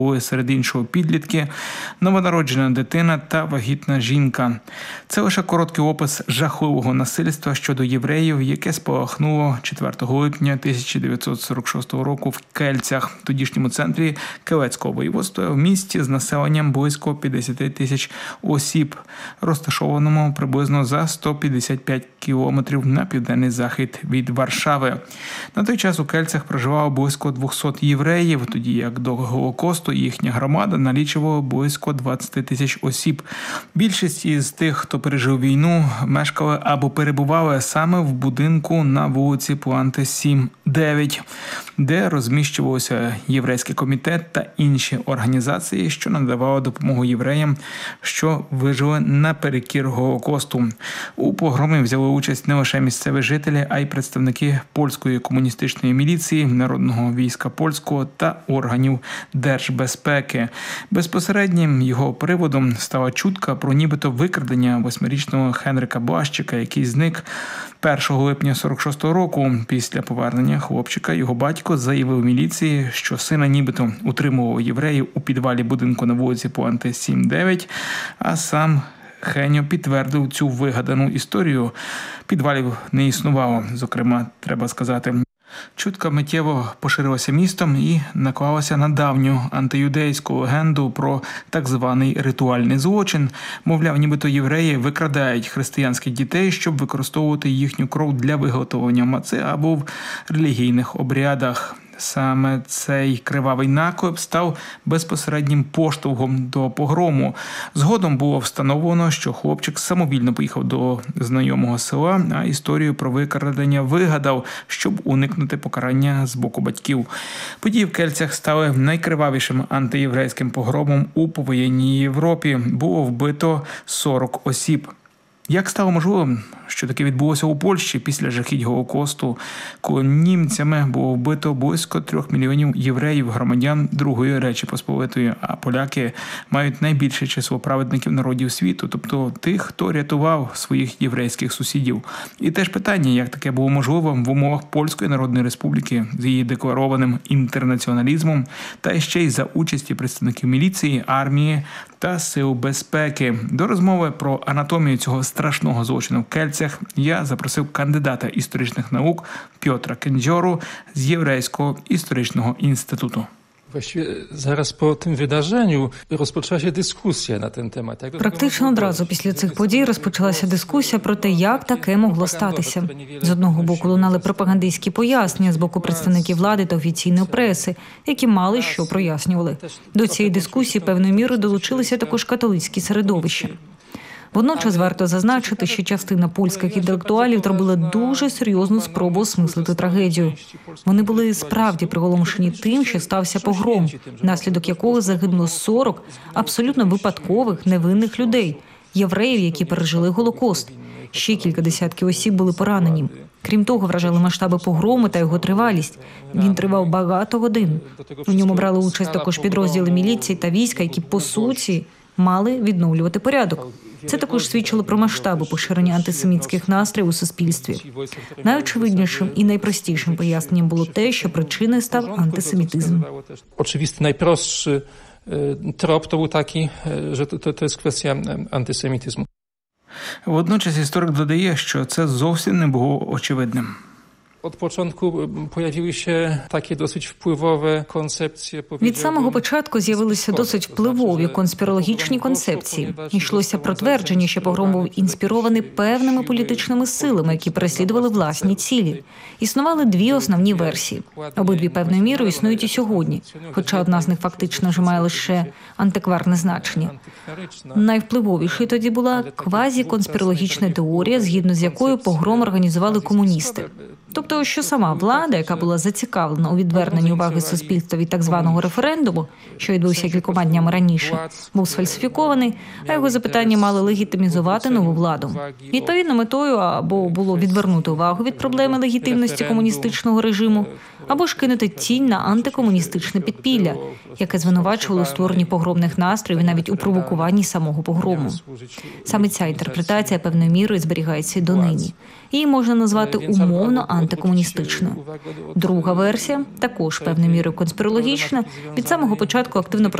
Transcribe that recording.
серед іншого підлітки, новонароджена дитина та вагітна жінка. Це лише короткий опис жахливого насильства щодо євреїв, яке спалахнуло 4 липня 1946 року в Кельцях, тодішньому центрі Келецького воєводства, в місті з населенням близько 50 тисяч осіб, розташованому приблизно за 155 кілометрів на південний захід від Варшави. На той час у Кельцях проживало близько 200 євреїв, тоді як до Голокосту їхня громада налічувала близько 20 тисяч осіб. Більшість із тих, хто пережив війну, мешкали або перебували саме в будинку на вулиці Планти 7-9, де розміщувався єврейський комітет та інші організації, що надавали допомогу євреям, що вижили наперекір Голокосту. У погромі взяли участь не лише місцеві жителі, а й представники польської комуністичної міліції, Народного війська польського та органів держбезпеки. Безпосереднім його приводом стала чутка про нібито викрадення 8-річного Хенрика Блащика, який зник 1 липня 46-го року. Після повернення хлопчика його батько заявив міліції, що сина нібито утримував євреїв у підвалі будинку на вулиці Планти 7-9, а сам Хеньо підтвердив цю вигадану історію. Підвалів не існувало, зокрема, треба сказати. Чутка миттєво поширилася містом і наклалася на давню антиюдейську легенду про так званий ритуальний злочин. Мовляв, нібито євреї викрадають християнських дітей, щоб використовувати їхню кров для виготовлення маци або в релігійних обрядах. Саме цей кривавий наклеп став безпосереднім поштовхом до погрому. Згодом було встановлено, що хлопчик самовільно поїхав до знайомого села, а історію про викрадення вигадав, щоб уникнути покарання з боку батьків. Події в Кельцях стали найкривавішим антиєврейським погромом у повоєнній Європі. Було вбито 40 осіб. Як стало можливим, що таке відбулося у Польщі після жахіть Голокосту, коли німцями було вбито близько 3 мільйонів євреїв, громадян Другої Речі Посполитої, а поляки мають найбільше число праведників народів світу, тобто тих, хто рятував своїх єврейських сусідів. І теж питання, як таке було можливо в умовах Польської Народної Республіки з її декларованим інтернаціоналізмом та ще й за участі представників міліції, армії та сил безпеки. До розмови про анатомію цього страшного злочину в Кельцях я запросив кандидата історичних наук Пьотра Кенdziorу з Єврейського історичного інституту. Зараз по тим wydarzeniu розпочалася дискусія на ten temat. Практично одразу після цих подій розпочалася дискусія про те, як таке могло статися. З одного боку лунали пропагандистські пояснення з боку представників влади та офіційної преси, які мали що прояснювали. До цієї дискусії певною мірою долучилися також католицькі середовища. Водночас варто зазначити, що частина польських інтелектуалів зробила дуже серйозну спробу осмислити трагедію. Вони були справді приголомшені тим, що стався погром, внаслідок якого загинуло 40 абсолютно випадкових, невинних людей, євреїв, які пережили Голокост. Ще кілька десятків осіб були поранені. Крім того, вражали масштаби погрому та його тривалість. Він тривав багато годин. У ньому брали участь також підрозділи міліції та війська, які, по суті, мали відновлювати порядок. Це також свідчило про масштаби поширення антисемітських настроїв у суспільстві. Найочевиднішим і найпростішим поясненням було те, що причиною став антисемітизм. Oczywisty, najprostszy trop to był taki, że to jest kwestia antysemityzmu. Водночас історик додає, що це зовсім не було очевидним. Od początku pojawiły się takie dosyć wpływowe koncepcje. Від самого початку з'явилися досить впливові конспірологічні концепції. Йшлося про твердження, що погром був інспірований певними політичними силами, які переслідували власні цілі. Існували дві основні версії. Обидві певною мірою існують і сьогодні, хоча одна з них фактично вже має лише антикварне значення. Найвпливовішою тоді була квазіконспірологічна теорія, згідно з якою погром організували комуністи. Тобто, що сама влада, яка була зацікавлена у відверненні уваги суспільства від так званого референдуму, що відбувся кількома днями раніше, був сфальсифікований, а його запитання мали легітимізувати нову владу. Відповідно, метою або було відвернути увагу від проблеми легітимності комуністичного режиму, або ж кинути тінь на антикомуністичне підпілля, яке звинувачувало у створенні погромних настроїв і навіть у провокуванні самого погрому. Саме ця інтерпретація певною мірою зберігається й донині. Її можна назвати умовно антикомуністичною. Друга версія, також певною мірою конспірологічна, від самого початку активно